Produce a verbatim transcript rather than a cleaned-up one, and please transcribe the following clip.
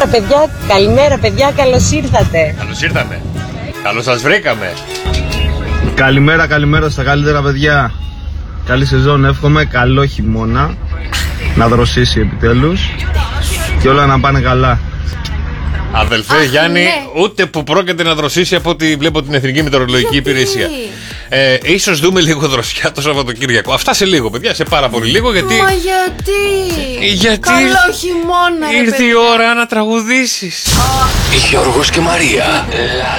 Παιδιά, καλημέρα παιδιά, καλώς ήρθατε. Καλώς ήρθατε. Καλώς σας βρήκαμε. Καλημέρα, καλημέρα στα καλύτερα παιδιά. Καλή σεζόν, εύχομαι, καλό χειμώνα. Να δροσίσει επιτέλους και όλα να πάνε καλά. Αδελφέ Αχ, Γιάννη, ναι. Ούτε που πρόκειται να δροσίσει από ό,τι βλέπω την Εθνική Μετεωρολογική Υπηρεσία. Ε, ίσως δούμε λίγο δροσιά το Σαββατοκύριακο. Αυτά σε λίγο, παιδιά, σε πάρα πολύ λίγο. Γιατί... Μα γιατί? Γιατί καλό χειμώνα, ήρθε η ώρα να τραγουδήσεις. Γιώργος και Μαρία.